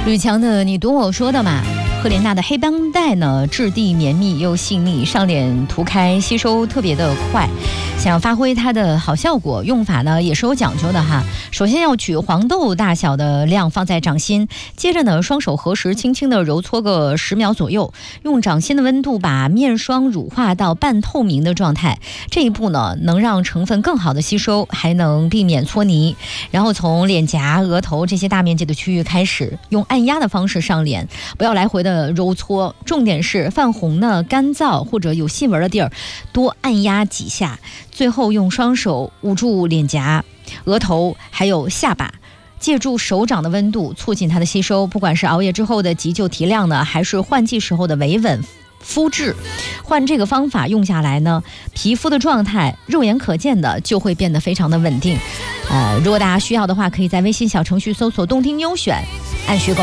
吕强的你读我说的嘛，赫莲娜的黑绷带呢，质地绵密又细腻，上脸涂开吸收特别的快。想要发挥它的好效果，用法呢也是有讲究的哈。首先要取黄豆大小的量放在掌心，接着呢双手合十，轻轻的揉搓个10秒左右，用掌心的温度把面霜乳化到半透明的状态。这一步呢能让成分更好的吸收，还能避免搓泥。然后从脸颊、额头这些大面积的区域开始，用按压的方式上脸，不要来回的揉搓，重点是泛红的、干燥或者有细纹的地儿多按压几下，最后用双手捂住脸颊、额头还有下巴，借助手掌的温度促进它的吸收。不管是熬夜之后的急救提亮呢，还是换季时候的维稳肤质，换这个方法用下来呢，皮肤的状态肉眼可见的就会变得非常的稳定。如果大家需要的话，可以在微信小程序搜索动听优选，按需购。